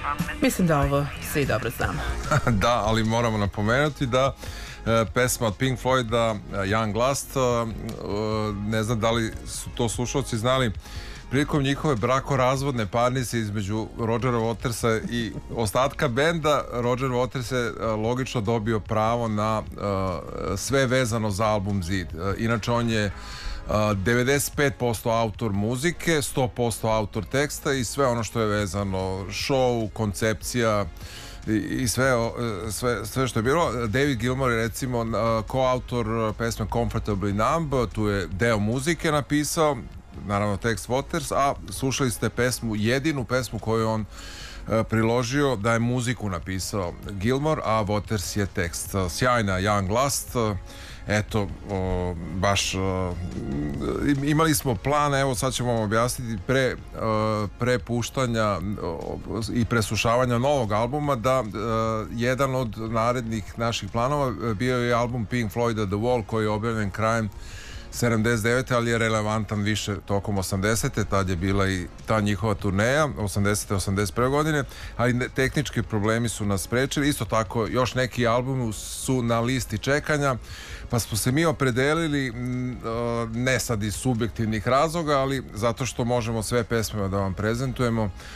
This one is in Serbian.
Mislim da ovo svi dobro znamo. Da, ali moramo napomenuti da pesma od Pink Floyda Young Lust, ne znam da li su to slušalci znali, prilikom njihove brakorazvodne parnice između Rodgera Watersa i ostatka benda, Roger Waters je logično dobio pravo na sve vezano za album Zid. Inače on je 95% autor muzike, 100% autor teksta i sve ono što je vezano, show, koncepcija i sve što je bilo. David Gilmour je recimo koautor pesme Comfortably Numb, tu je deo muzike napisao, naravno tekst Waters, a slušali ste jedinu pesmu koju on priložio, da je muziku napisao Gilmour, a Waters je tekst. Sjajna Young Lust. Eto, baš imali smo plan, evo sad ćemo vam objasniti, pre puštanja i preslušavanja novog albuma, da jedan od narednih naših planova bio je album Pink Floyda The Wall, koji je objavljen krajem 79. ali je relevantan više tokom 80. Tad je bila i ta njihova turneja 80. 81. godine, ali tehnički problemi su nas sprečili. Isto tako još neki albumi su na listi čekanja, pa smo se mi opredelili, ne sad iz subjektivnih razloga, ali zato što možemo sve pesme da vam prezentujemo,